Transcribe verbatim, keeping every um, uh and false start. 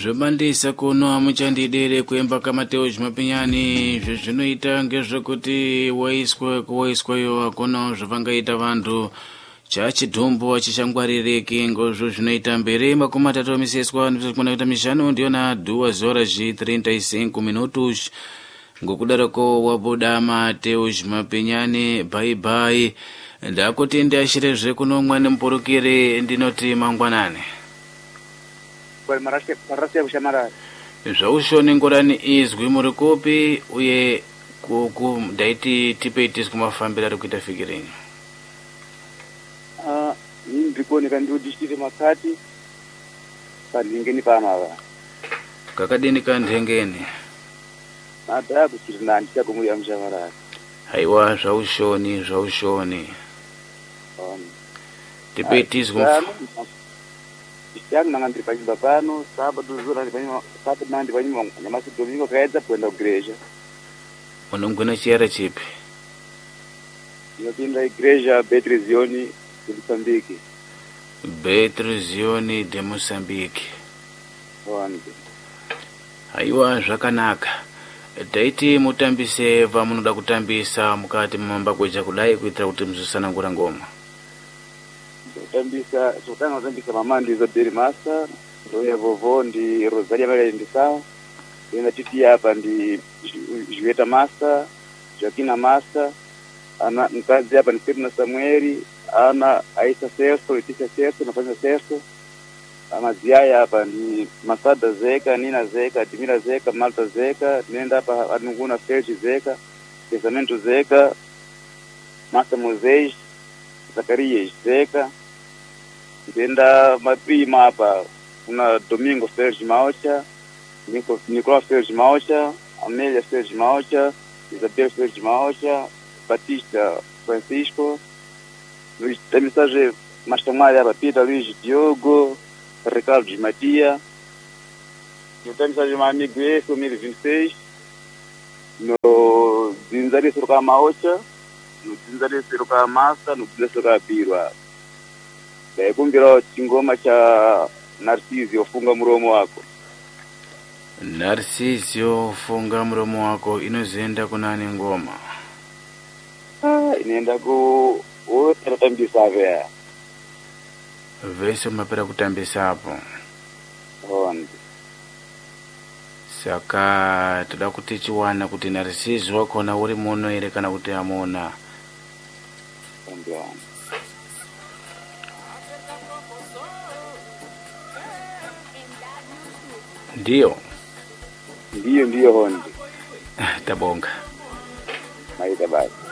Zvobandisa kuno amuchandidere kuemba kamateo zvimapinyani zvezvinoita ngezvekuti waiswa kuwaiswayo akona zvavangaita vantu chachidhumbu achishangwarireki ngozvo zvinoita mbere makumi matatu amiseswa kuita mishanu ndiona duas horas e trinta e cinco minutos ngokudaroko wabuda mateo zvimapinyani bye bye ndakuti ndiashirezve kuno mwana mupurukire ndinoti mangwanani marasi kushamarara zvaushoni ngorani izwi muri kupi uye kuku ndaiti tipe itiswe mafambira ari kuita fikirenyu ah ini ndikuoneka ndiwo district makati pandingeni pamava kakadini kandhengeni ada kuchiri nandi chakumuri mushamarara haiwa zvaushoni zvaushoni um tipe itiswe Yang nangandiri panyumba pano sábado zura panyumba sábado nandi panyumba nyamasi domingo kaedza kuenda kuigreja unongona chiara chipi inopinda igreja Betrizioni de Moçambique Betrizioni de Moçambique wande haiwa zvakanaka taiti mutambise vamunoda kutambisa mukati mumamba kweja kudai kuitira kuti muzosanangura ngoma tambisa sokana tambisa mamandi Isabel Massa ndoya vovô ndi Rosalia Maria Ndisao ina titi hapa ndi Julieta Massa Joaquina Massa ana mkazi hapa ni Sirna Samueli ana Aisha Serso Leticia Serso nafanya Serso ama ziaya hapa ni Masada Zeka Nina Zeka Dimira Zeka Malta Zeka nenda hapa anunguna Sergi Zeka Testamento Zeka Massa Moisés Zacarias Zeka Ndenda maprima hapa kuna Domingo Serge Maocha, Nico Nicolas Serge Maocha, Amelia Serge Maocha, Isabel Serge Maocha, Batista Francisco, Luiz tem mensagem mais chamada hapa Peter Luiz Diogo, Ricardo de Matia. Eu tenho mensagem mais amigo esse dois mil e vinte e seis no Zinzari Suruka Maocha, no Zinzari Suruka Massa, no Zinzari Suruka Birwa. Kumbira chingoma cha Narcisio funga muromo wako. Narcisio funga muromo wako inozoenda kunani ngoma? Ah, inaenda ku utambisa vya. Vese mapera kutambisa hapo. Honde. Saka toda kuti chiwana kuti Narcisio wako na uri muno ere kana kuti amona. Ndio. Ndio. Ndio ndio honde. Tabonga. Maida basi.